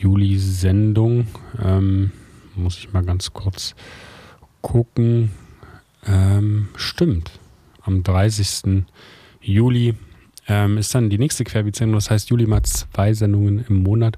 Juli-Sendung. Muss ich mal ganz kurz gucken. Stimmt. Am 30. Juli ist dann die nächste Querbeat-Sendung. Das heißt, Juli mal 2 Sendungen im Monat.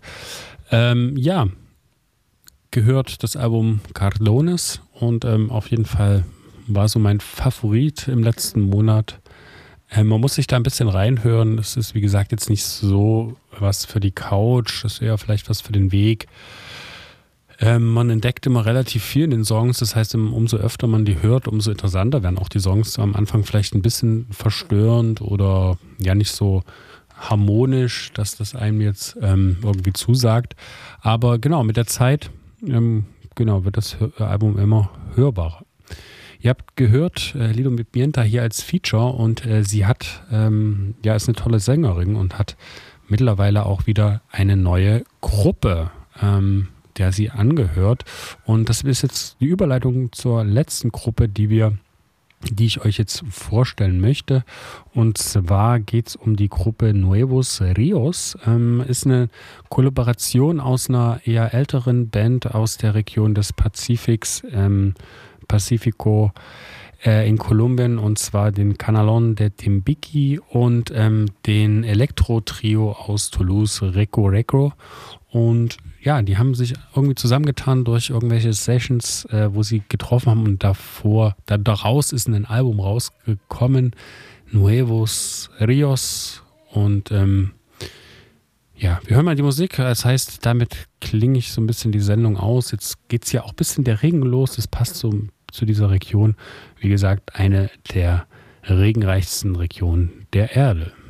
Gehört das Album Cardones und auf jeden Fall war so mein Favorit im letzten Monat. Man muss sich da ein bisschen reinhören. Es ist, wie gesagt, jetzt nicht so was für die Couch. Das ist eher vielleicht was für den Weg. Man entdeckt immer relativ viel in den Songs. Das heißt, umso öfter man die hört, umso interessanter werden auch die Songs. Am Anfang vielleicht ein bisschen verstörend oder ja nicht so harmonisch, dass das einem jetzt irgendwie zusagt. Aber genau, mit der Zeit wird das Album immer hörbarer. Ihr habt gehört, Lido mit Pimienta hier als Feature und sie hat, ist eine tolle Sängerin und hat mittlerweile auch wieder eine neue Gruppe, der sie angehört. Und das ist jetzt die Überleitung zur letzten Gruppe, die ich euch jetzt vorstellen möchte. Und zwar geht es um die Gruppe Nuevos Rios. Ist eine Kollaboration aus einer eher älteren Band aus der Region des Pazifiks, Pacifico in Kolumbien, und zwar den Canalón de Timbiqui und den Elektro-Trio aus Toulouse, Reco Reco. Und ja, die haben sich irgendwie zusammengetan durch irgendwelche Sessions, wo sie getroffen haben, und daraus ist ein Album rausgekommen, Nuevos Rios. Und wir hören mal die Musik. Das heißt, damit klinge ich so ein bisschen die Sendung aus. Jetzt geht es ja auch ein bisschen der Regen los. Das passt so zu dieser Region. Wie gesagt, eine der regenreichsten Regionen der Erde.